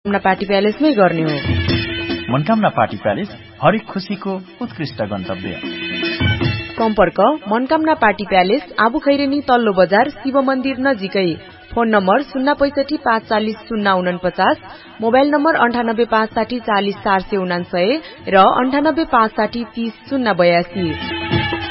Manakamana party प्यालेसमै गर्ने हो। Manakamana party palace हरेक खुशीको उत्कृष्ट गन्तव्य। सम्पर्क मनकामना पार्टी प्यालेस, आबु खैरेनी तल्लो बजार, शिव मन्दिर नजिकै। फोन नम्बर 065 540 049, मोबाइल नम्बर 98 560 40 499 र 98 560 30 082।